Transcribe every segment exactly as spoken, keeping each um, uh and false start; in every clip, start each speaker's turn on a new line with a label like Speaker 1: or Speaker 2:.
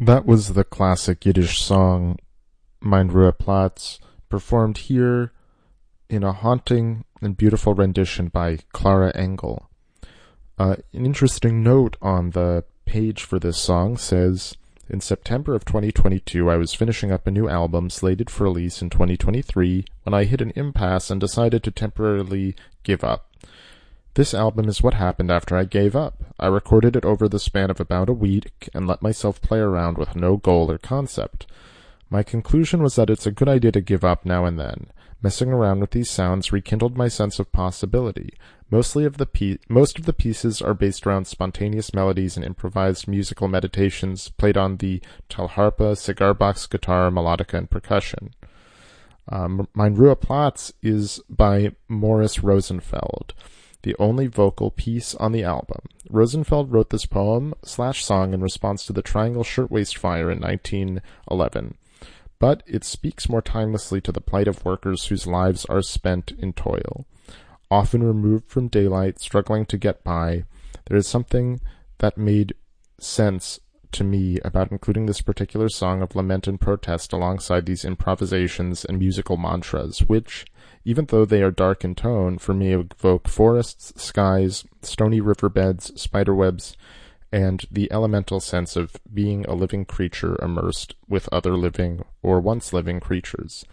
Speaker 1: That was the classic Yiddish song Mein Ruhe Platz, performed here in a haunting and beautiful rendition by Clara Engel. Uh, an interesting note on the page for this song says, in September of twenty twenty-two, I was finishing up a new album slated for release in twenty twenty-three when I hit an impasse and decided to temporarily give up. This album is what happened after I gave up. I recorded it over the span of about a week and let myself play around with no goal or concept. My conclusion was that it's a good idea to give up now and then. Messing around with these sounds rekindled my sense of possibility. Mostly of the pe- most of the pieces are based around spontaneous melodies and improvised musical meditations played on the Talharpa, cigar box guitar, melodica, and percussion. Um, Mein Ruhe Platz is by Morris Rosenfeld, the only vocal piece on the album. Rosenfeld wrote this poem slash song in response to the Triangle Shirtwaist Fire in nineteen eleven. But it speaks more timelessly to the plight of workers whose lives are spent in toil. Often removed from daylight, struggling to get by, there is something that made sense to me about including this particular song of lament and protest alongside these improvisations and musical mantras, which, even though they are dark in tone, for me evoke forests, skies, stony riverbeds, spiderwebs, and the elemental sense of being a living creature immersed with other living or once living creatures.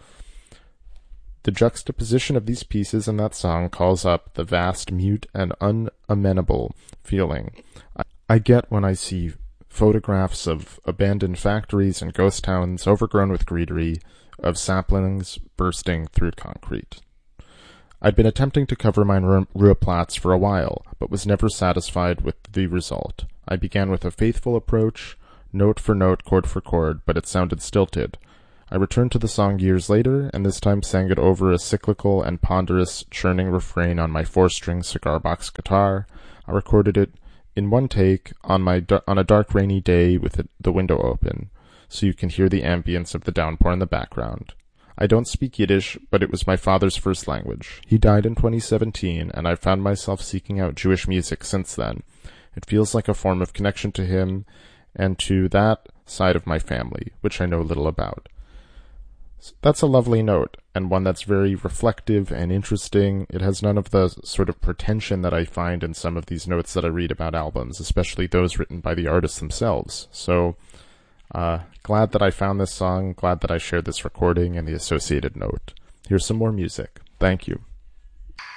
Speaker 1: The juxtaposition of these pieces in that song calls up the vast, mute, and unamenable feeling I get when I see photographs of abandoned factories and ghost towns overgrown with greenery, of saplings bursting through concrete. I'd been attempting to cover Mein Ruhe Platz for a while, but was never satisfied with the result. I began with a faithful approach, note for note, chord for chord, but it sounded stilted. I returned to the song years later, and this time sang it over a cyclical and ponderous churning refrain on my four-string cigar box guitar. I recorded it in one take on my on a dark rainy day with it, the window open, so you can hear the ambience of the downpour in the background. I don't speak Yiddish, but it was my father's first language. He died in twenty seventeen, and I've found myself seeking out Jewish music since then. It feels like a form of connection to him and to that side of my family, which I know little about. That's a lovely note, and one that's very reflective and interesting. It has none of the sort of pretension that I find in some of these notes that I read about albums, especially those written by the artists themselves. So, uh, glad that I found this song, glad that I shared this recording and the associated note. Here's some more music. Thank you.